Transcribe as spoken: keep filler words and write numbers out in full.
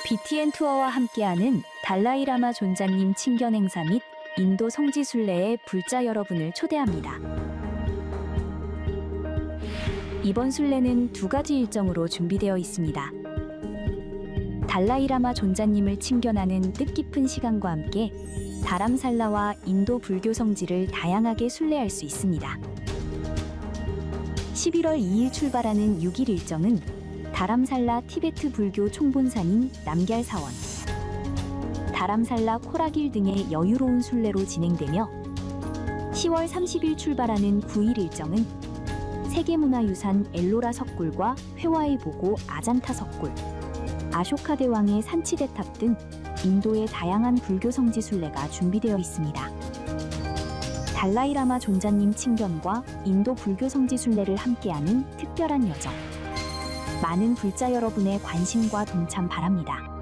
비티엔 투어와 함께하는 달라이라마 존자님 친견 행사 및 인도 성지 순례에 불자 여러분을 초대합니다. 이번 순례는 두 가지 일정으로 준비되어 있습니다. 달라이라마 존자님을 친견하는 뜻깊은 시간과 함께 다람살라와 인도 불교 성지를 다양하게 순례할 수 있습니다. 십일월 이일 출발하는 육 일 일정은 다람살라 티베트 불교 총본산인 남걀사원, 다람살라 코라길 등의 여유로운 순례로 진행되며 시월 삼십일 출발하는 구 일 일정은 세계문화유산 엘로라 석굴과 회화의 보고 아잔타 석굴, 아쇼카 대왕의 산치대탑 등 인도의 다양한 불교 성지 순례가 준비되어 있습니다. 달라이라마 존자님 친견과 인도 불교 성지 순례를 함께하는 특별한 여정. 많은 불자 여러분의 관심과 동참 바랍니다.